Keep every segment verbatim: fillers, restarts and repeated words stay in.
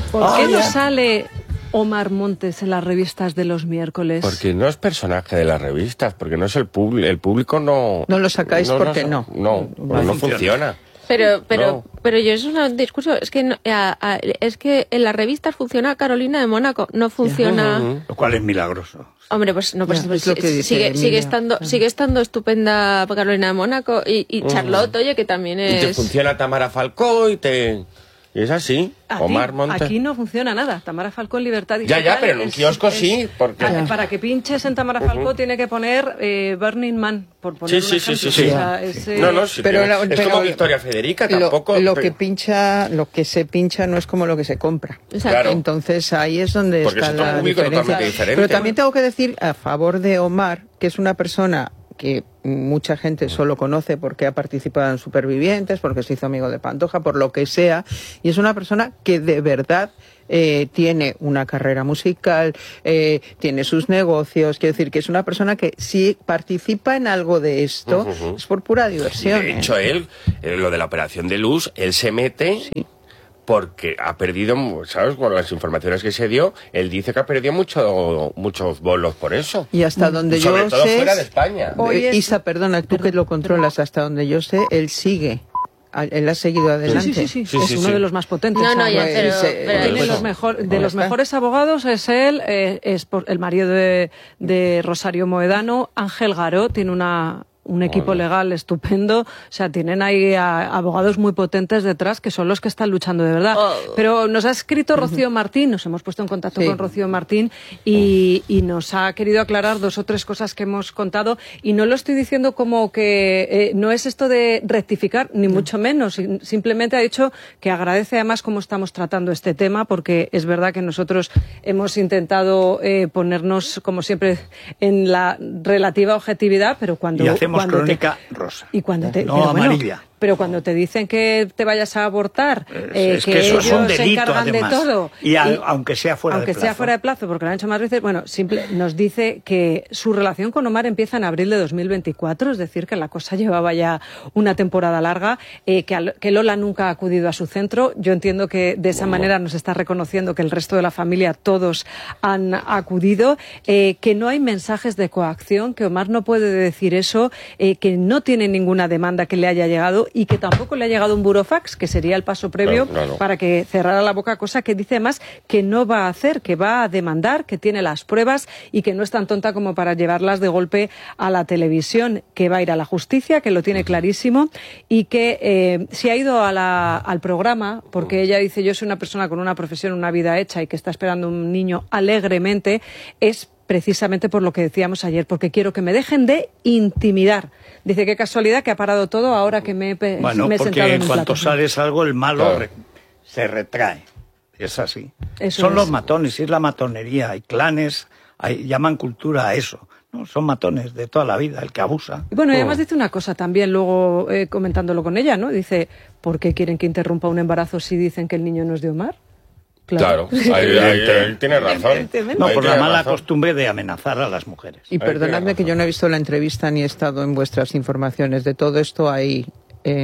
¿Por oh, qué yeah. no sale Omar Montes en las revistas de los miércoles? Porque no es personaje de las revistas, porque no es el público, el público no... No lo sacáis no, porque no. No, no, no, no funciona. funciona. Pero, pero, no. pero yo es un discurso, es que no, a, a, es que en las revistas funciona Carolina de Mónaco, no funciona. Uh-huh. Lo cual es milagroso. Hombre, pues no, pues, ya, pues, es lo que dice sigue, Emilia. sigue estando, claro. sigue estando estupenda Carolina de Mónaco y, y Charlotte, uh-huh. oye, que también es. Y te funciona Tamara Falcó y te. Y es así, a Omar ti, Montes. Aquí no funciona nada. Tamara Falcó en Libertad Digital. Ya, ya, pero en un kiosco es, sí. Porque... Para, para que pinches en Tamara Falcó uh-huh. tiene que poner eh, Burning Man, por poner sí, un sí, ejemplo. sí, sí, sí. O sea, es, eh... No, no, sí, pero, pero, la, es pero como Victoria Federica, tampoco... Lo, lo pero... que pincha, lo que se pincha no es como lo que se compra. Claro. Entonces ahí es donde porque está es otro la público diferencia. Totalmente diferente. Pero también tengo que decir a favor de Omar, que es una persona que mucha gente solo conoce porque ha participado en Supervivientes, porque se hizo amigo de Pantoja, por lo que sea, y es una persona que de verdad eh, tiene una carrera musical, eh, tiene sus negocios, quiero decir que es una persona que si participa en algo de esto uh-huh. es por pura diversión. De hecho, ¿eh? él, eh, lo de la operación de luz, él se mete... Sí. Porque ha perdido, ¿sabes? Con las informaciones que se dio, él dice que ha perdido mucho, muchos bolos por eso. Y hasta donde Sobre yo todo sé... fuera de España. Eh, Isa, perdona, tú que lo controlas, hasta donde yo sé, él sigue. Él ha seguido adelante. Sí, sí, sí, sí. sí, es sí, uno sí. de los más potentes. No, no, ya, pero, se, pero de los, mejor, de los mejores abogados es él, eh, es por, el marido de, de Rosario Moedano, Ángel Garó, tiene una... un equipo legal estupendo, o sea, tienen ahí a, abogados muy potentes detrás que son los que están luchando de verdad. Oh. Pero nos ha escrito Rocío Martín, nos hemos puesto en contacto sí. con Rocío Martín y, y nos ha querido aclarar dos o tres cosas que hemos contado y no lo estoy diciendo como que eh, no es esto de rectificar, ni mucho menos, simplemente ha dicho que agradece además cómo estamos tratando este tema porque es verdad que nosotros hemos intentado eh, ponernos, como siempre, en la relativa objetividad, pero cuando... Y hacemos cuando crónica te, rosa. Y cuando te, no pero amarilla. Bueno, pero cuando te dicen que te vayas a abortar, eh, es que, que eso ellos es un delito, se encargan además. de todo. Y, a, y aunque sea fuera aunque de plazo. sea fuera de plazo, porque lo han hecho más veces, bueno, simple, nos dice que su relación con Omar empieza en abril de dos mil veinticuatro, es decir, que la cosa llevaba ya una temporada larga, eh, que, a, que Lola nunca ha acudido a su centro. Yo entiendo que de esa manera nos está reconociendo que el resto de la familia, todos han acudido, eh, que no hay mensajes de coacción, que Omar no puede decir eso, eh, que no tiene ninguna demanda que le haya llegado y que tampoco le ha llegado un burofax, que sería el paso previo claro, claro. para que cerrara la boca, cosa que dice además que no va a hacer, que va a demandar, que tiene las pruebas y que no es tan tonta como para llevarlas de golpe a la televisión, que va a ir a la justicia, que lo tiene clarísimo y que eh, si ha ido a la, al programa, porque ella dice yo soy una persona con una profesión, una vida hecha y que está esperando un niño alegremente, es precisamente por lo que decíamos ayer, porque quiero que me dejen de intimidar. Dice, qué casualidad que ha parado todo ahora que me, bueno, me he sentado en porque un cuanto plato. sales algo, el malo claro. re, se retrae. Es así. Eso son es. los matones, es la matonería. Hay clanes, hay, llaman cultura a eso. ¿no? Son matones de toda la vida, el que abusa. Y bueno, y además dice una cosa también, luego eh, comentándolo con ella, ¿no? Dice, ¿por qué quieren que interrumpa un embarazo si dicen que el niño no es de Omar? Claro, claro. Ahí, ahí, ahí tiene razón. No, ahí por la tiene mala razón. costumbre de amenazar a las mujeres. Y perdonadme que yo no he visto la entrevista ni he estado en vuestras informaciones. De todo esto hay eh,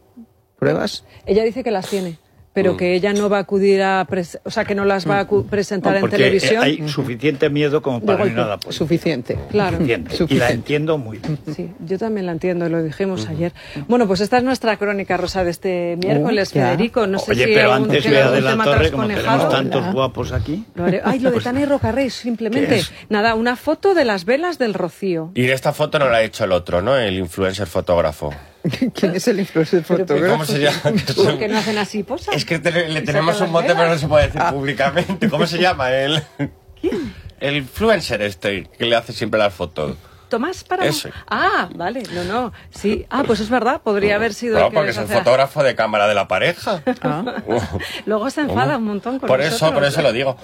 pruebas. Ella dice que las tiene, pero mm. que ella no va a acudir a... Pres o sea, que no las va a presentar no, en televisión. Hay suficiente miedo como para ir a la policía. Suficiente. Claro. Suficiente. Suficiente. Y la entiendo muy bien. Sí, yo también la entiendo, lo dijimos uh-huh. ayer. Bueno, pues esta es nuestra crónica rosa de este miércoles, uh, Federico. No sé Oye, si pero aún antes queda vea algún de la tema torre, como trasconejado. tenemos tantos Hola. guapos aquí. Lo haré. Ay, lo de Tana y Rocarrey, simplemente. Nada, una foto de las velas del Rocío. Y de esta foto no la ha hecho el otro, ¿no? El influencer fotógrafo. ¿Quién es el influencer fotógrafo? ¿Cómo se llama? ¿Por qué no hacen así posas? Es que te, le tenemos un mote, pero no se puede decir ah. públicamente. ¿Cómo se llama él? ¿Quién? El influencer este, que le hace siempre las fotos. Tomás para. Ese. Ah, vale, no, no. Sí, ah, pues es verdad, podría haber sido. No, el que porque es el fotógrafo de cámara de la pareja. Ah. Luego se enfada un montón con Por nosotros. eso, por eso lo digo.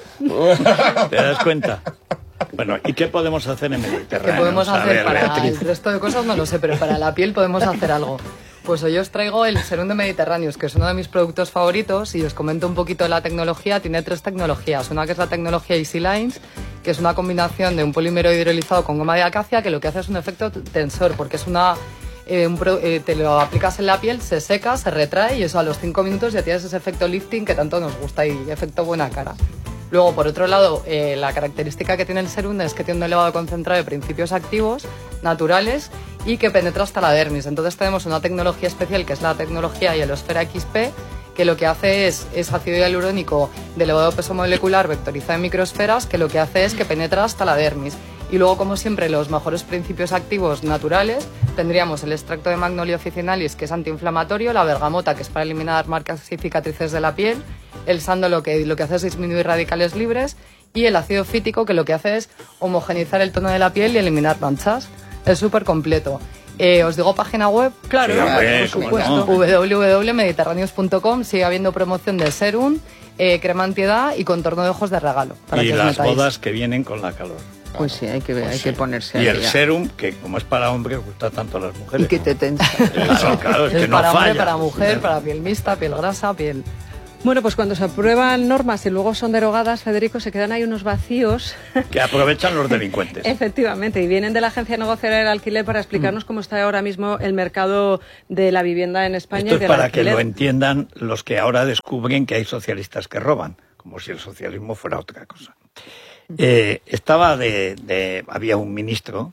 ¿Te das cuenta? Bueno, ¿y qué podemos hacer en Mediterráneo? ¿Qué podemos hacer? ver, Para Beatriz. el resto de cosas no lo sé, pero para la piel podemos hacer algo. Pues hoy os traigo el Serum de Mediterráneos, que es uno de mis productos favoritos, y os comento un poquito de la tecnología. Tiene tres tecnologías. Una que es la tecnología Easy Lines, que es una combinación de un polímero hidrolizado con goma de acacia, que lo que hace es un efecto tensor, porque es una eh, un pro, eh, te lo aplicas en la piel, se seca, se retrae y eso a los cinco minutos ya tienes ese efecto lifting que tanto nos gusta y efecto buena cara. Luego, por otro lado, eh, la característica que tiene el serum es que tiene un elevado concentrado de principios activos naturales y que penetra hasta la dermis. Entonces tenemos una tecnología especial que es la tecnología Hielosfera X P, que lo que hace es, es ácido hialurónico de elevado peso molecular vectorizado en microesferas, que lo que hace es que penetra hasta la dermis. Y luego, como siempre, los mejores principios activos naturales, tendríamos el extracto de Magnolia officinalis, que es antiinflamatorio, la bergamota, que es para eliminar marcas y cicatrices de la piel, el sándalo, que lo que hace es disminuir radicales libres, y el ácido fítico, que lo que hace es homogeneizar el tono de la piel y eliminar manchas. Es súper completo. Eh, ¿Os digo página web? Claro, sí, hombre, por supuesto. No. doble u doble u doble u punto mediterráneos punto com. Sigue habiendo promoción de serum, eh, crema antiedad y contorno de ojos de regalo. Para y que las metáis. Bodas que vienen con la calor. Pues sí, hay que, pues hay sí. que ponerse Y ahí el ya. serum, que como es para hombres, gusta tanto a las mujeres. Y que te tensa. Claro, claro, es, es que no para falla. hombre, para mujer, para piel mixta, piel grasa, piel... Bueno, pues cuando se aprueban normas y luego son derogadas, Federico, se quedan ahí unos vacíos. Que aprovechan los delincuentes. Efectivamente, y vienen de la Agencia Negociadora del Alquiler para explicarnos mm. cómo está ahora mismo el mercado de la vivienda en España. Esto y es del para alquiler. que lo entiendan los que ahora descubren que hay socialistas que roban, como si el socialismo fuera otra cosa. Eh, estaba de, de... Había un ministro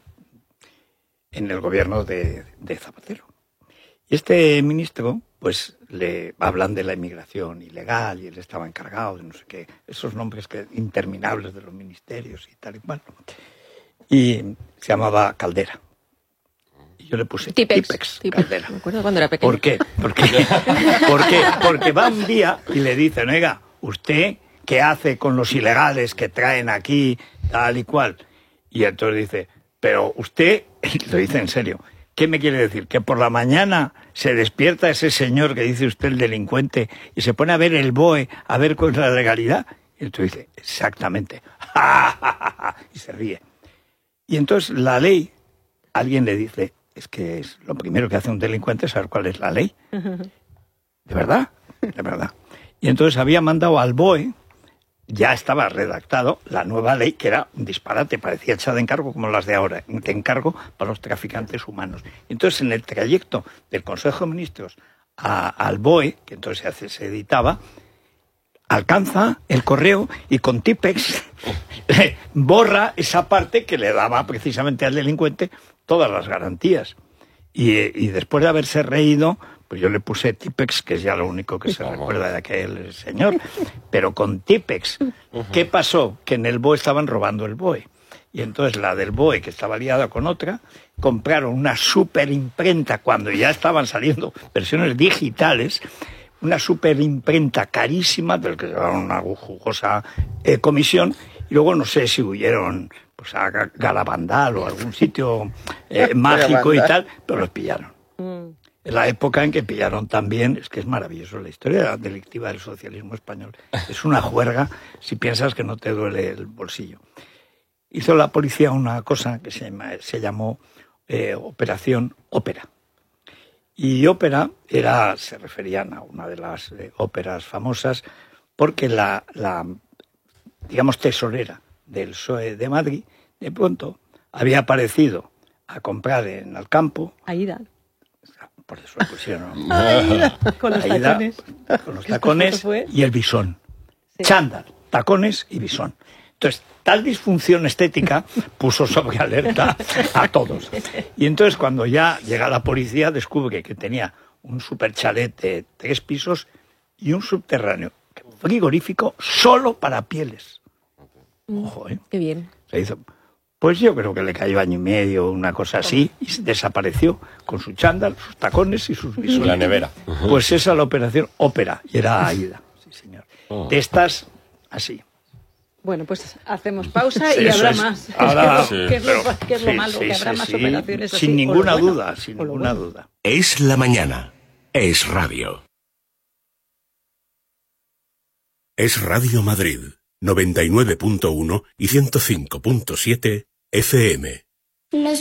en el gobierno de, de Zapatero. Y este ministro, pues, le hablan de la inmigración ilegal y él estaba encargado de no sé qué, esos nombres que interminables de los ministerios y tal y cual. Y se llamaba Caldera. Y yo le puse Tipex, Tipex, Tipex. Caldera. Me acuerdo cuando era pequeño. ¿Por qué? ¿Por qué? ¿Por qué? Porque va un día y le dicen, oiga, ¿usted qué hace con los ilegales que traen aquí, tal y cual? Y entonces dice, pero usted, lo dice en serio, ¿qué me quiere decir? ¿Que por la mañana se despierta ese señor que dice usted el delincuente y se pone a ver el B O E, a ver cuál es la legalidad? Y entonces dice, exactamente. Y se ríe. Y entonces la ley, alguien le dice, es que es lo primero que hace un delincuente es saber cuál es la ley. ¿De verdad? De verdad. Y entonces había mandado al B O E, ya estaba redactado la nueva ley, que era un disparate, parecía echada de encargo como las de ahora, de encargo para los traficantes humanos. Entonces, en el trayecto del Consejo de Ministros a, al B O E, que entonces se, se editaba, alcanza el correo y con Tipex borra esa parte que le daba precisamente al delincuente todas las garantías. Y, y después de haberse reído, pues yo le puse Tipex, que es ya lo único que se recuerda de aquel señor. Pero con Tipex, ¿qué pasó? Que en el B O E estaban robando el B O E. Y entonces la del B O E, que estaba liada con otra, compraron una superimprenta cuando ya estaban saliendo versiones digitales, una superimprenta carísima, del que llevaban una jugosa eh, comisión, y luego no sé si huyeron pues a Galabandal o algún sitio eh, mágico y tal, pero los pillaron. Mm. En la época en que pillaron también, es que es maravilloso, la historia delictiva del socialismo español. Es una juerga si piensas que no te duele el bolsillo. Hizo la policía una cosa que se, llama, se llamó eh, Operación Ópera. Y ópera era, se referían a una de las eh, óperas famosas, porque la, la, digamos, tesorera del P S O E de Madrid, de pronto había aparecido a comprar en el campo. Aida. Por eso le pusieron. Aida, con los Aida, tacones. Con los tacones y el bisón. Sí. Chándal, tacones y bisón. Entonces, tal disfunción estética puso sobre alerta a todos. Y entonces, cuando ya llega la policía, descubre que tenía un super chalet de tres pisos y un subterráneo frigorífico solo para pieles. Ojo, ¿eh? Qué bien. Se hizo. Pues yo creo que le cayó año y medio, una cosa así, y desapareció con su chándal, sus tacones y sus bisones. La nevera. Pues esa es la operación Ópera, y era Aida. Sí, señor. Oh. De estas, así. Bueno, pues hacemos pausa y sí, habrá es, más. Ahora, sí, ¿Qué es lo, pero, qué es lo sí, malo? Sí, que habrá sí, más sí, operaciones sin así. Ninguna bueno, duda, sin ninguna bueno. duda. Es la mañana. Es radio. Es Radio Madrid, noventa y nueve punto uno y ciento cinco punto siete F M. Los